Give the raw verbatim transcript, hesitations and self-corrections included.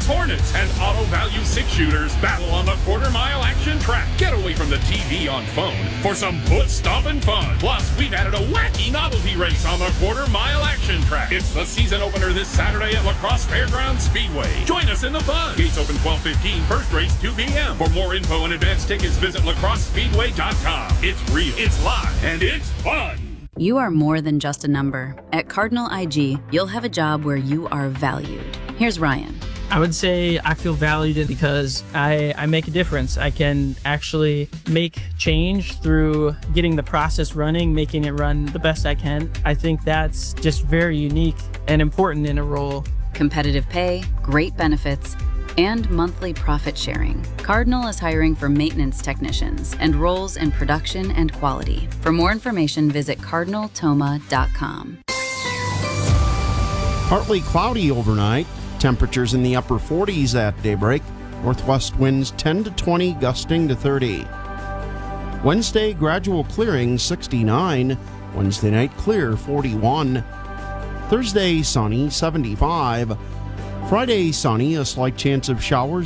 Hornets and Auto Value six shooters battle on the quarter mile action track. Get away from the T V on phone for some foot stomping fun. Plus, we've added a wacky novelty race on the quarter mile action track. It's the season opener this Saturday at La Crosse Fairgrounds Speedway. Join us in the fun. Gates open twelve fifteen, first race two p.m. For more info and advance tickets, visit lacrosse speedway dot com. It's real, it's live, and it's fun. You are more than just a number. At Cardinal I G, you'll have a job where you are valued. Here's Ryan. I would say I feel valued because I, I make a difference. I can actually make change through getting the process running, making it run the best I can. I think that's just very unique and important in a role. Competitive pay, great benefits, and monthly profit sharing. Cardinal is hiring for maintenance technicians and roles in production and quality. For more information, visit cardinal toma dot com. Partly cloudy overnight. Temperatures in the upper forties at daybreak. Northwest winds ten to twenty, gusting to thirty. Wednesday, gradual clearing, sixty-nine. Wednesday night, clear, forty-one. Thursday, sunny, seventy-five. Friday, sunny, a slight chance of showers.